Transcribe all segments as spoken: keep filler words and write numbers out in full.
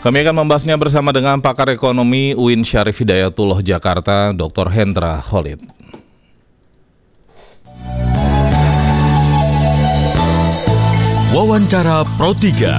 Kami akan membahasnya bersama dengan pakar ekonomi U I N Syarif Hidayatullah Jakarta, doktor Hendra Khalid. Wawancara Pro tiga.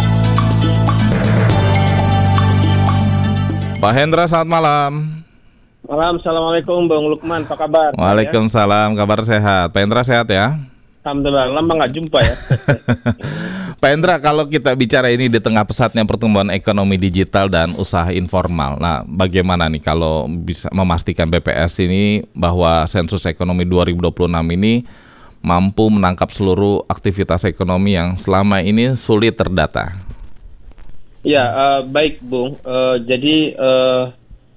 Pak Hendra, selamat malam. Malam, Assalamualaikum Bang Lukman, apa kabar? Waalaikumsalam, kabar sehat. Pak Hendra sehat ya? Alhamdulillah, lama nggak jumpa ya. Pak Hendra, kalau kita bicara ini di tengah pesatnya pertumbuhan ekonomi digital dan usaha informal, nah bagaimana nih kalau bisa memastikan B P S ini bahwa sensus ekonomi dua ribu dua puluh enam ini mampu menangkap seluruh aktivitas ekonomi yang selama ini sulit terdata? Ya, uh, baik Bung. Uh, jadi uh,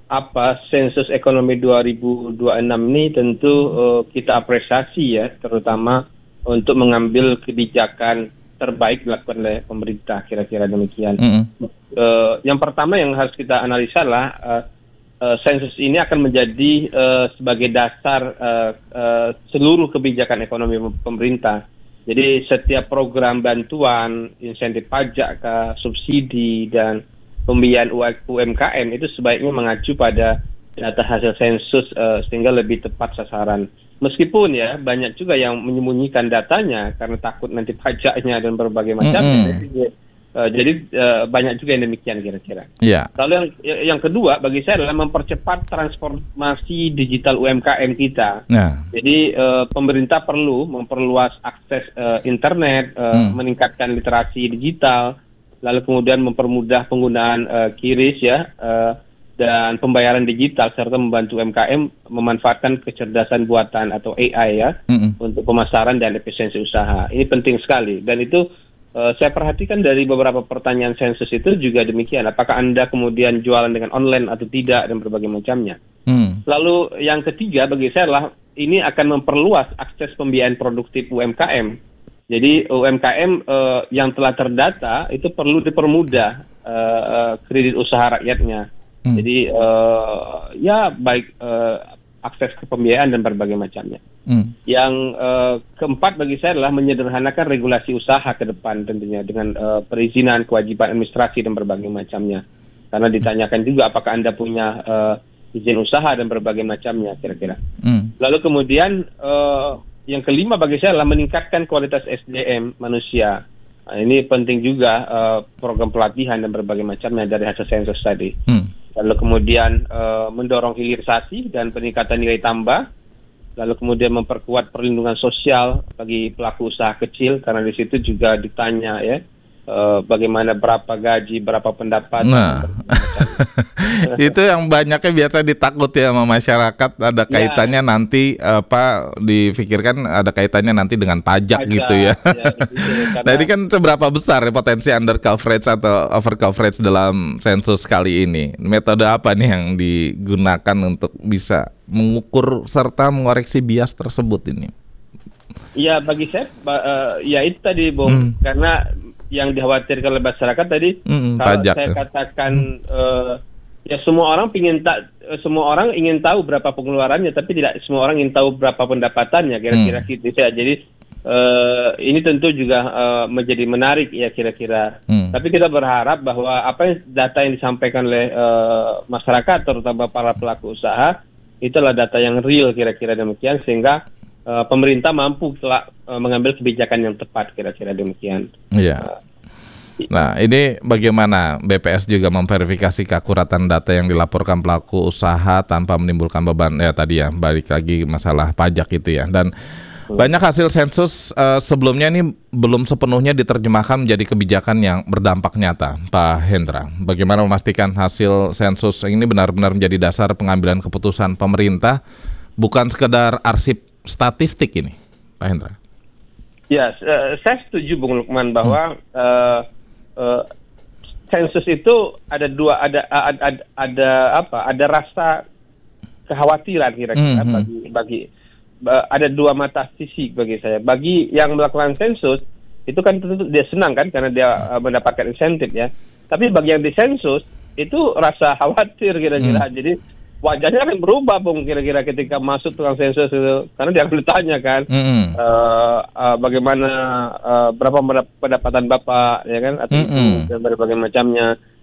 apa sensus ekonomi dua ribu dua puluh enam ini tentu uh, kita apresiasi ya, terutama untuk mengambil kebijakan terbaik dilakukan oleh pemerintah, kira-kira demikian. Mm-hmm. Uh, yang pertama yang harus kita analisa adalah uh, uh, sensus ini akan menjadi uh, sebagai dasar uh, uh, seluruh kebijakan ekonomi pemerintah. Jadi setiap program bantuan, insentif pajak, ke subsidi, dan pembiayaan U M K M itu sebaiknya mengacu pada data hasil sensus uh, sehingga lebih tepat sasaran. Meskipun ya banyak juga yang menyembunyikan datanya karena takut nanti pajaknya dan berbagai macam. Mm-hmm. Jadi, uh, jadi uh, banyak juga yang demikian kira-kira. Yeah. Lalu yang yang kedua bagi saya adalah mempercepat transformasi digital U M K M kita. Yeah. Jadi uh, pemerintah perlu memperluas akses uh, internet, uh, mm. meningkatkan literasi digital, lalu kemudian mempermudah penggunaan uh, QRIS ya. Uh, dan pembayaran digital serta membantu U M K M memanfaatkan kecerdasan buatan atau A I ya mm-hmm. untuk pemasaran dan efisiensi usaha. Ini penting sekali dan itu uh, saya perhatikan dari beberapa pertanyaan sensus itu juga demikian. Apakah Anda kemudian jualan dengan online atau tidak dan berbagai macamnya. Mm. Lalu yang ketiga bagi saya adalah ini akan memperluas akses pembiayaan produktif U M K M. Jadi U M K M uh, yang telah terdata itu perlu dipermudah uh, uh, kredit usaha rakyatnya. Hmm. Jadi uh, ya baik uh, akses ke pembiayaan dan berbagai macamnya. Hmm. Yang uh, keempat bagi saya adalah menyederhanakan regulasi usaha ke depan tentunya dengan uh, perizinan, kewajiban administrasi dan berbagai macamnya. Karena ditanyakan juga apakah Anda punya uh, izin usaha dan berbagai macamnya kira-kira. Hmm. Lalu kemudian uh, yang kelima bagi saya adalah meningkatkan kualitas S D M manusia. Nah, ini penting juga uh, program pelatihan dan berbagai macamnya dari hasil sensus tadi. Hmm. Lalu kemudian uh, mendorong hilirisasi dan peningkatan nilai tambah. Lalu kemudian memperkuat perlindungan sosial bagi pelaku usaha kecil karena di situ juga ditanya ya uh, bagaimana berapa gaji, berapa pendapatan. Nah, itu yang banyaknya biasa ditakut ya sama masyarakat ada kaitannya ya. Nanti apa dipikirkan ada kaitannya nanti dengan pajak, pajak gitu ya. ya gitu, nah ini kan seberapa besar ya potensi under coverage atau over coverage dalam sensus kali ini? Metode apa nih yang digunakan untuk bisa mengukur serta mengoreksi bias tersebut ini? Ya bagi saya uh, ya itu tadi Bung hmm. karena yang dikhawatirkan oleh masyarakat tadi hmm, kalau pajak, saya katakan hmm. uh, ya semua orang ingin tak semua orang ingin tahu berapa pengeluarannya tapi tidak semua orang ingin tahu berapa pendapatannya kira-kira hmm. gitu ya. Jadi uh, ini tentu juga uh, menjadi menarik ya kira-kira. Hmm. Tapi kita berharap bahwa apa yang data yang disampaikan oleh uh, masyarakat terutama para pelaku usaha itulah data yang real kira-kira demikian sehingga uh, pemerintah mampu telah uh, mengambil kebijakan yang tepat kira-kira demikian. Iya. Uh, Nah, ini bagaimana B P S juga memverifikasi keakuratan data yang dilaporkan pelaku usaha tanpa menimbulkan beban ya tadi ya, balik lagi masalah pajak itu ya. Dan hmm. banyak hasil sensus uh, sebelumnya ini belum sepenuhnya diterjemahkan menjadi kebijakan yang berdampak nyata, Pak Hendra. Bagaimana memastikan hasil sensus ini benar-benar menjadi dasar pengambilan keputusan pemerintah, bukan sekedar arsip statistik ini, Pak Hendra? Ya, uh, saya setuju Bung Lukman bahwa hmm. uh, Uh, sensus itu ada dua ada ada, ada ada apa ada rasa kekhawatiran kira-kira mm-hmm. bagi bagi uh, ada dua mata sisi bagi saya. Bagi yang melakukan sensus itu kan tentu dia senang kan karena dia uh, mendapatkan insentif ya. Tapi bagi yang disensus itu rasa khawatir kira-kira. Mm. Jadi wajahnya akan berubah Bung kira-kira ketika masuk tukang sensus itu karena dia akan ditanya kan mm-hmm. uh, uh, bagaimana uh, berapa pendapatan Bapak ya kan atau mm-hmm. itu dan berbagai macamnya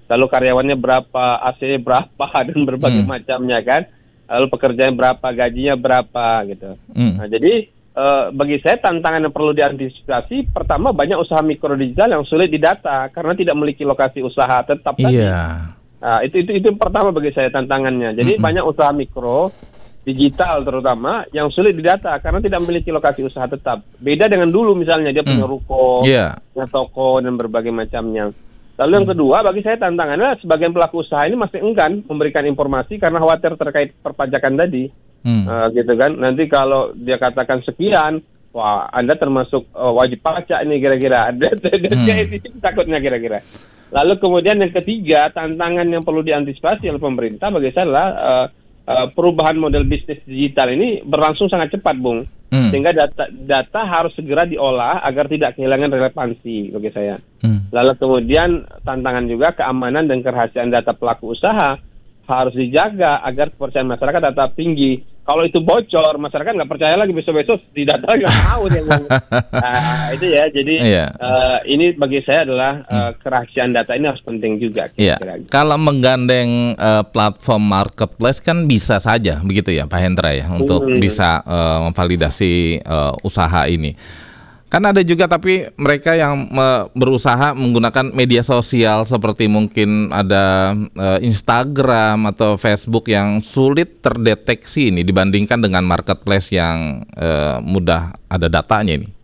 lalu karyawannya berapa, A C-nya berapa, dan berbagai hmm. macamnya kan, lalu pekerjaannya berapa, gajinya berapa gitu. Hmm. Nah, jadi uh, bagi saya tantangan yang perlu diantisipasi, pertama banyak usaha mikro digital yang sulit didata karena tidak memiliki lokasi usaha tetap tadi. Iya. Nah, itu itu itu yang pertama bagi saya tantangannya. Jadi hmm. banyak usaha mikro digital terutama yang sulit didata karena tidak memiliki lokasi usaha tetap. Beda dengan dulu misalnya dia punya ruko, yeah. punya toko dan berbagai macamnya. Lalu yang kedua bagi saya tantangannya sebagian pelaku usaha ini masih enggan memberikan informasi karena khawatir terkait perpajakan tadi, hmm. uh, gitu kan. Nanti kalau dia katakan sekian, wah Anda termasuk uh, wajib pajak ini kira-kira. Ada hmm. takutnya kira-kira. Lalu kemudian yang ketiga tantangan yang perlu diantisipasi oleh pemerintah bagi saya adalah uh, Uh, perubahan model bisnis digital ini berlangsung sangat cepat, Bung. Hmm. Sehingga data data harus segera diolah agar tidak kehilangan relevansi bagi saya. Hmm. Lalu kemudian tantangan juga keamanan dan kerahasiaan data pelaku usaha harus dijaga agar kepercayaan masyarakat tetap tinggi. Kalau itu bocor, masyarakat nggak percaya lagi, besok-besok di data nggak mau dia. Nah, itu ya. Jadi yeah. uh, ini bagi saya adalah uh, kerahasiaan data ini harus penting juga. Iya. Yeah. Kalau menggandeng uh, platform marketplace kan bisa saja begitu ya, Pak Hendra ya, untuk hmm. bisa uh, memvalidasi uh, usaha ini. Kan ada juga tapi mereka yang me- berusaha menggunakan media sosial seperti mungkin ada uh, Instagram atau Facebook yang sulit terdeteksi ini dibandingkan dengan marketplace yang uh, mudah ada datanya ini.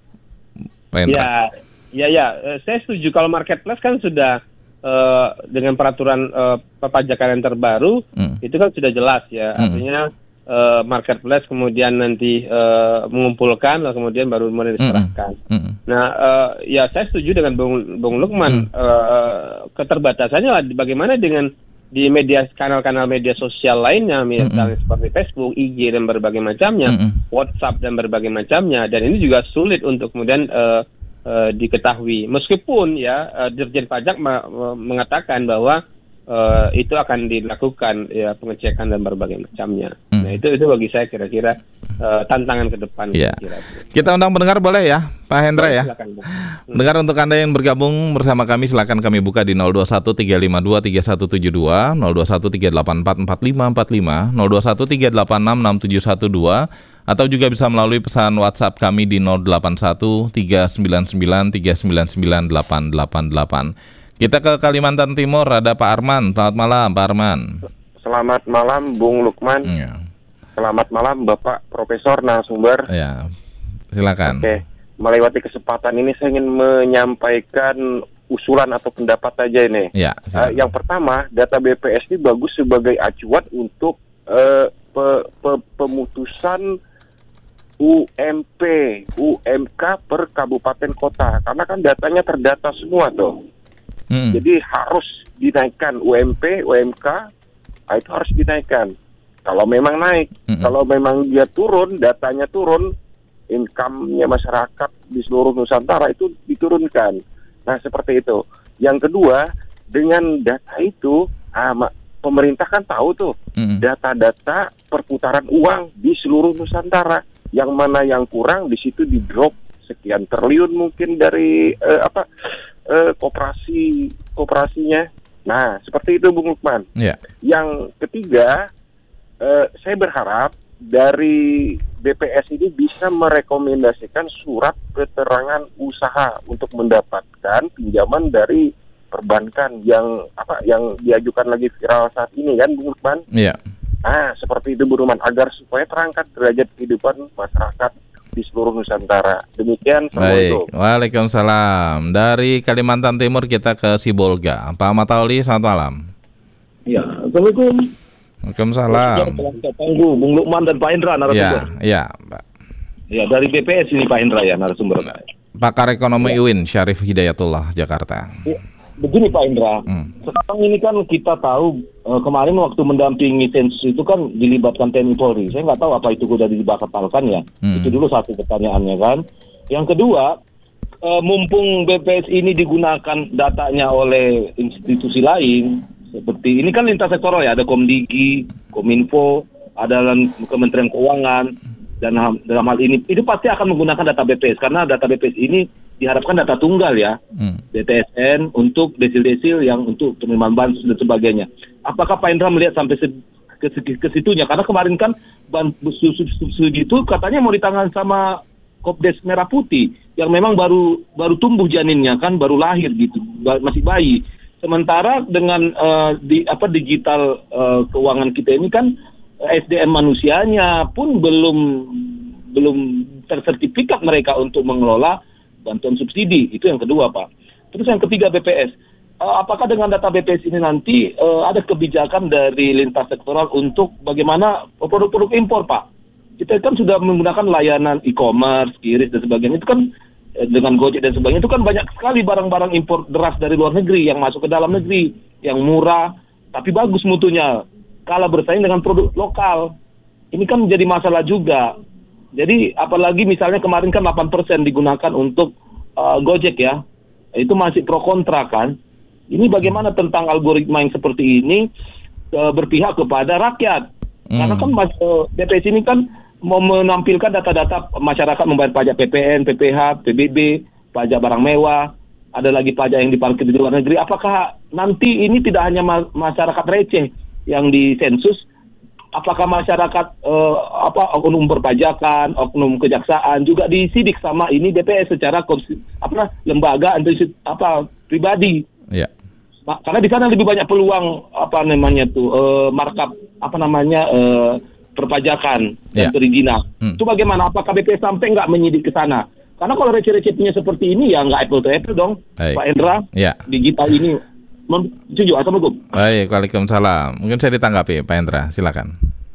Ya, ya, ya. Saya setuju kalau marketplace kan sudah uh, dengan peraturan uh, perpajakan yang terbaru hmm. itu kan sudah jelas ya. Hmm. Artinya Uh, marketplace kemudian nanti uh, mengumpulkan lalu kemudian baru mulai diserahkan. Mm-hmm. Nah, uh, ya saya setuju dengan Bung, Bung Lukman. Mm. Uh, keterbatasannya lah bagaimana dengan di media kanal-kanal media sosial lainnya, misalnya mm-hmm. seperti Facebook, I G dan berbagai macamnya, mm-hmm. WhatsApp dan berbagai macamnya. Dan ini juga sulit untuk kemudian uh, uh, diketahui. Meskipun ya uh, Dirjen Pajak ma- mengatakan bahwa Uh, itu akan dilakukan ya pengecekan dan berbagai macamnya. Hmm. Nah itu itu bagi saya kira-kira uh, tantangan ke depan. Ya. Kira-kira. Kita undang pendengar boleh ya, Pak Hendra ya. Silakan, hmm. Pendengar untuk Anda yang bergabung bersama kami silakan kami buka di nol dua satu tiga lima dua tiga satu tujuh dua, nol dua satu tiga delapan empat empat lima empat lima, nol dua satu tiga delapan enam enam tujuh satu dua, atau juga bisa melalui pesan WhatsApp kami di nol delapan satu tiga sembilan sembilan tiga sembilan sembilan delapan delapan delapan. Kita ke Kalimantan Timur, ada Pak Arman. Selamat malam, Pak Arman. Selamat malam, Bung Lukman. Ya. Selamat malam, Bapak Profesor narasumber. Ya, silakan. Oke, melewati kesempatan ini saya ingin menyampaikan usulan atau pendapat saja ini. Ya. Uh, yang pertama, data B P S ini bagus sebagai acuan untuk uh, pe- pe- pemutusan U M P, U M K per kabupaten kota. Karena kan datanya terdata semua tuh. Hmm. Jadi harus dinaikkan U M P, U M K, nah itu harus dinaikkan. Kalau memang naik, hmm. kalau memang dia turun, datanya turun, income-nya masyarakat di seluruh Nusantara itu diturunkan. Nah seperti itu. Yang kedua, dengan data itu, ah, pemerintah kan tahu tuh hmm. data-data perputaran uang di seluruh Nusantara. Yang mana yang kurang di situ di drop sekian triliun mungkin dari eh, apa? Uh, koperasi koperasinya. Nah, seperti itu Bung Lukman. Yeah. Yang ketiga, uh, saya berharap dari B P S ini bisa merekomendasikan surat keterangan usaha untuk mendapatkan pinjaman dari perbankan yang apa yang diajukan lagi viral saat ini kan Bung Lukman. Iya. Yeah. Nah, seperti itu Bung Lukman, agar supaya terangkat derajat kehidupan masyarakat di seluruh Nusantara. Demikian. Baik. Waalaikumsalam. Dari Kalimantan Timur kita ke Sibolga. Pak Matauli, selamat malam. Ya, Assalamualaikum. Waalaikumsalam. Tunggu, Bung Lukman dan Pak Hendra narasumber. Ya, ya, Pak. Ya, dari B P S ini Pak Hendra ya narasumber. Pakar Ekonomi ya. U I N Syarif Hidayatullah, Jakarta. Ya. Begini Pak Indra, hmm. sekarang ini kan kita tahu uh, kemarin waktu mendampingi sensus itu kan dilibatkan T N I Polri. Saya nggak tahu apa itu sudah dibatalkan ya. Hmm. Itu dulu satu pertanyaannya kan. Yang kedua, uh, mumpung B P S ini digunakan datanya oleh institusi lain, seperti ini kan lintas sektoral ya, ada Komdigi, Kominfo, ada Kementerian Keuangan, dan dalam hal ini itu pasti akan menggunakan data B P S karena data B P S ini diharapkan data tunggal ya, hmm. D T S N untuk desil-desil yang untuk penerimaan bansos dan sebagainya. Apakah Pak Indra melihat sampai se- ke, ke situnya? Karena kemarin kan subsidi itu katanya mau ditangani sama Kopdes Merah Putih yang memang baru baru tumbuh janinnya kan, baru lahir gitu, masih bayi. Sementara dengan uh, di apa digital uh, keuangan kita ini kan S D M manusianya pun belum belum tersertifikat mereka untuk mengelola bantuan subsidi. Itu yang kedua, Pak. Terus yang ketiga B P S. Uh, apakah dengan data B P S ini nanti uh, ada kebijakan dari lintas sektoral untuk bagaimana produk-produk impor, Pak? Kita kan sudah menggunakan layanan e-commerce, Kiris dan sebagainya. Itu kan eh, dengan Gojek dan sebagainya itu kan banyak sekali barang-barang impor deras dari luar negeri yang masuk ke dalam negeri, yang murah tapi bagus mutunya, kalah bersaing dengan produk lokal. Ini kan menjadi masalah juga. Jadi apalagi misalnya kemarin kan delapan persen digunakan untuk uh, Gojek ya. Itu masih pro kontra kan. Ini bagaimana tentang algoritma yang seperti ini uh, berpihak kepada rakyat. Hmm. Karena kan mas, uh, B P S ini kan mau menampilkan data-data masyarakat membayar pajak P P N, P P H, P B B, pajak barang mewah, ada lagi pajak yang diparkir di luar negeri. Apakah nanti ini tidak hanya ma- masyarakat receh yang disensus? Apakah masyarakat eh, apa oknum perpajakan, oknum kejaksaan juga disidik sama ini D P S secara konsi- apa lembaga atau apa pribadi? Ya. Nah, karena di sana lebih banyak peluang apa namanya tuh eh, markup apa namanya eh, perpajakan dan ya. perizinan. Hmm. Itu bagaimana? Apakah B P S sampai nggak menyidik ke sana? Karena kalau receh-receh punya seperti ini ya nggak apple to apple dong, Hai. Pak Endra. Ya. Digital ini. Setuju? Assalamualaikum. Baik, waalaikumsalam. Mungkin saya ditanggapi, Pak Endra. Silakan.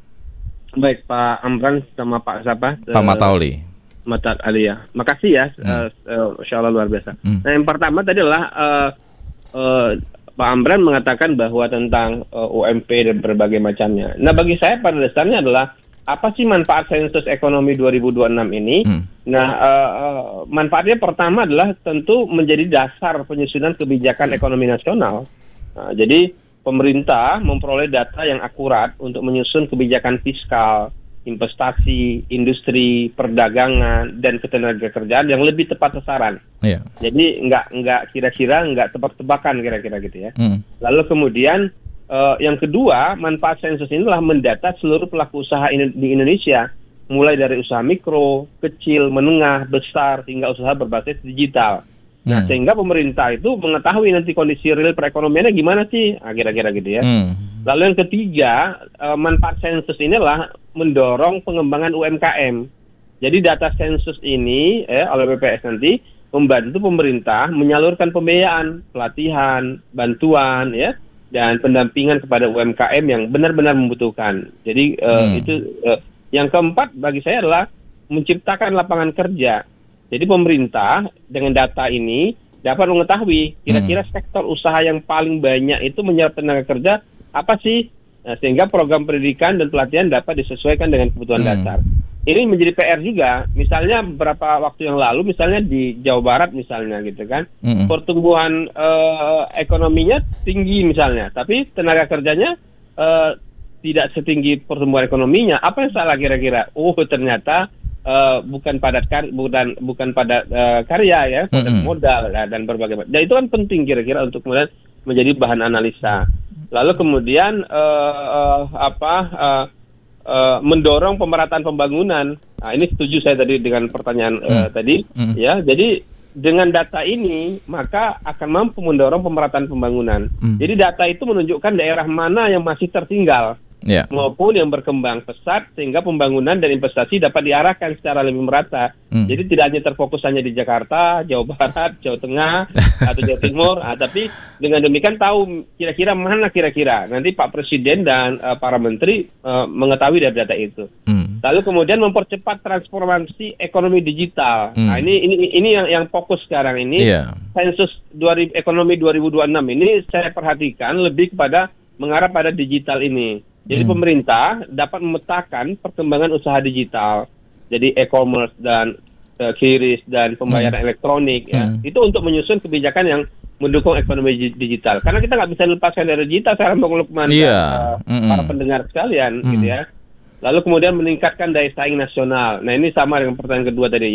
Baik, Pak Amran sama Pak siapa? Pak Matauli. Matat Ali ya. Makasih ya. Hmm. Uh, uh, Insya Allah luar biasa. Hmm. Nah, yang pertama tadi adalah uh, uh, Pak Amran mengatakan bahwa tentang uh, U M P dan berbagai macamnya. Nah, bagi saya pada dasarnya adalah apa sih manfaat sensus ekonomi dua ribu dua puluh enam ini? Hmm. Nah, uh, uh, manfaatnya pertama adalah tentu menjadi dasar penyusunan kebijakan ekonomi nasional. Nah, jadi pemerintah memperoleh data yang akurat untuk menyusun kebijakan fiskal, investasi, industri, perdagangan, dan ketenagakerjaan yang lebih tepat sasaran. Yeah. Jadi nggak nggak kira-kira nggak tebak-tebakan kira-kira gitu ya. Mm. Lalu kemudian uh, yang kedua, manfaat sensus ini adalah mendata seluruh pelaku usaha in- di Indonesia, mulai dari usaha mikro, kecil, menengah, besar, hingga usaha berbasis digital. Nah, mm. sehingga pemerintah itu mengetahui nanti kondisi real perekonomiannya gimana sih, nah, kira-kira gitu ya. Mm. Lalu yang ketiga, uh, manfaat sensus ini adalah mendorong pengembangan U M K M. Jadi data sensus ini eh, oleh B P S nanti membantu pemerintah menyalurkan pembiayaan, pelatihan, bantuan ya, dan pendampingan kepada U M K M yang benar-benar membutuhkan. Jadi uh, hmm. itu uh, yang keempat bagi saya adalah menciptakan lapangan kerja. Jadi pemerintah dengan data ini dapat mengetahui kira-kira hmm. sektor usaha yang paling banyak itu menyerap tenaga kerja apa sih? Nah, sehingga program pendidikan dan pelatihan dapat disesuaikan dengan kebutuhan hmm. dasar. Ini menjadi P R juga. Misalnya beberapa waktu yang lalu, misalnya di Jawa Barat misalnya gitu kan, hmm. pertumbuhan uh, ekonominya tinggi misalnya, tapi tenaga kerjanya uh, tidak setinggi pertumbuhan ekonominya. Apa yang salah kira-kira? Oh, ternyata Uh, bukan padat kar- bukan bukan padat uh, karya ya, padat mm-hmm. modal ya, dan berbagai macam. Dan itu kan penting kira-kira untuk kemudian menjadi bahan analisa. Lalu kemudian uh, uh, apa uh, uh, mendorong pemerataan pembangunan. Nah, ini setuju saya tadi dengan pertanyaan uh, mm. tadi mm. ya. Jadi dengan data ini maka akan mampu mendorong pemerataan pembangunan. Mm. Jadi data itu menunjukkan daerah mana yang masih tertinggal. Yeah. Maupun yang berkembang pesat sehingga pembangunan dan investasi dapat diarahkan secara lebih merata. Hmm. Jadi tidak hanya terfokus hanya di Jakarta, Jawa Barat, Jawa Tengah, atau Jawa Timur, ah, tapi dengan demikian tahu kira-kira mana kira-kira nanti Pak Presiden dan uh, para menteri uh, mengetahui dari data itu. Hmm. Lalu kemudian mempercepat transformasi ekonomi digital. Hmm. Nah, ini ini ini yang yang fokus sekarang ini. Yeah. Sensus dua ribu, ekonomi dua ribu dua puluh enam ini saya perhatikan lebih kepada mengarah pada digital ini. Jadi hmm. pemerintah dapat memetakan perkembangan usaha digital, jadi e-commerce dan uh, kiris dan pembayaran hmm. elektronik, ya. Hmm. Itu untuk menyusun kebijakan yang mendukung ekonomi digital. Karena kita nggak bisa lepaskan dari digital, sekarang Bang Lukman, yeah. uh, hmm. para pendengar sekalian, hmm. gitu ya. Lalu kemudian meningkatkan daya saing nasional. Nah ini sama dengan pertanyaan kedua tadi ya.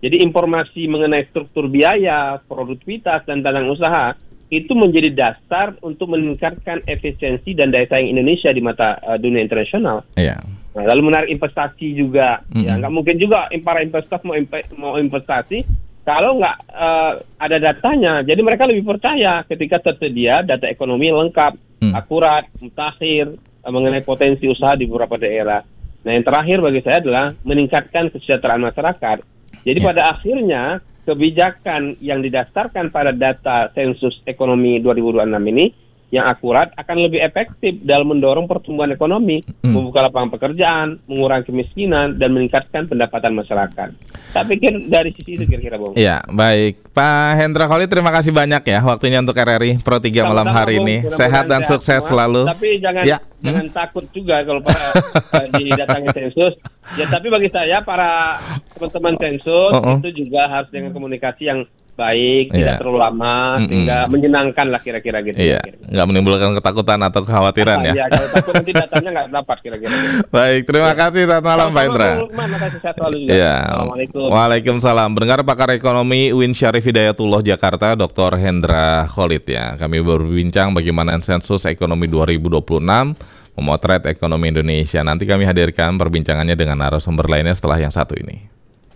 Jadi informasi mengenai struktur biaya, produktivitas, dan tata usaha itu menjadi dasar untuk meningkatkan efisiensi dan daya saing Indonesia di mata uh, dunia internasional. Iya. Nah, lalu menarik investasi juga. Mm-hmm. Ya, nggak mungkin juga para investor mau impe- mau investasi kalau nggak uh, ada datanya. Jadi mereka lebih percaya ketika tersedia data ekonomi lengkap, mm. akurat, mutakhir uh, mengenai potensi usaha di beberapa daerah. Nah, yang terakhir bagi saya adalah meningkatkan kesejahteraan masyarakat. Jadi yeah. pada akhirnya kebijakan yang didasarkan pada data sensus ekonomi dua ribu dua puluh enam ini yang akurat akan lebih efektif dalam mendorong pertumbuhan ekonomi, hmm. membuka lapangan pekerjaan, mengurangi kemiskinan, dan meningkatkan pendapatan masyarakat. Saya pikir dari sisi itu kira-kira, Bung. Iya, baik. Pak Hendra Khalid, terima kasih banyak ya waktunya untuk R R I Pro tiga malam hari Bung, ini. Sehat dan sukses semua. Selalu. Tapi jangan ya. jangan hmm. takut juga kalau para didatangi sensus. Ya, tapi bagi saya para teman-teman sensus uh-uh. itu juga harus dengan komunikasi yang baik, yeah. tidak terlalu lama, mm-hmm. sehingga menyenangkan lah kira-kira gitu. Iya, yeah. nggak menimbulkan ketakutan atau kekhawatiran ah, ya. Iya, kalau takut nanti datanya nggak dapat kira-kira. Gitu. Baik, terima ya. kasih, selamat malam Pak Hendra. Terima kasih, sehat selalu juga. Ya. Assalamualaikum. Waalaikumsalam. Pendengar pakar ekonomi U I N Syarif Hidayatullah Jakarta, Doktor Hendra Khalid ya. Kami berbincang bagaimana sensus ekonomi dua ribu dua puluh enam memotret ekonomi Indonesia. Nanti kami hadirkan perbincangannya dengan narasumber lainnya setelah yang satu ini.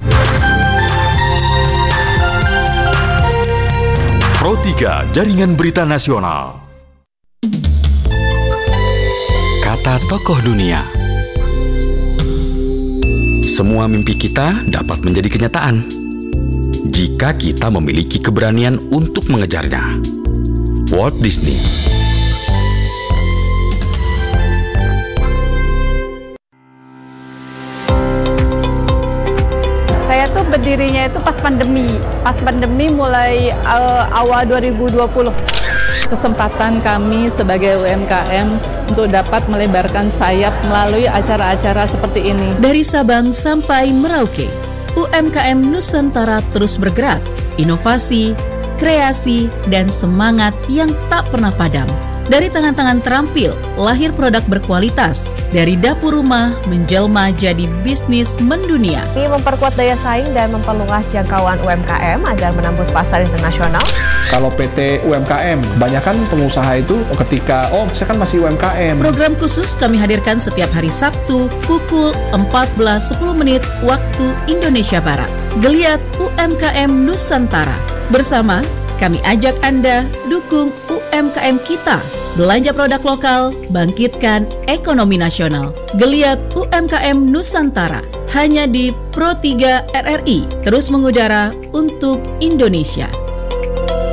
Pro tiga Jaringan Berita Nasional. Kata tokoh dunia. Semua mimpi kita dapat menjadi kenyataan jika kita memiliki keberanian untuk mengejarnya. Walt Disney. Saya tuh berdirinya itu pas pandemi, pas pandemi mulai uh, awal dua ribu dua puluh. Kesempatan kami sebagai U M K M untuk dapat melebarkan sayap melalui acara-acara seperti ini. Dari Sabang sampai Merauke, U M K M Nusantara terus bergerak, inovasi, kreasi, dan semangat yang tak pernah padam. Dari tangan-tangan terampil, lahir produk berkualitas. Dari dapur rumah, menjelma jadi bisnis mendunia. Ini memperkuat daya saing dan memperluas jangkauan U M K M agar menembus pasar internasional. Kalau P T U M K M, kebanyakan pengusaha itu ketika, oh saya kan masih U M K M. Program khusus kami hadirkan setiap hari Sabtu, pukul empat belas sepuluh menit waktu Indonesia Barat. Geliat U M K M Nusantara. Bersama, kami ajak Anda dukung U M K M kita. Belanja produk lokal, bangkitkan ekonomi nasional. Geliat U M K M Nusantara. Hanya di Pro tiga R R I. Terus mengudara untuk Indonesia.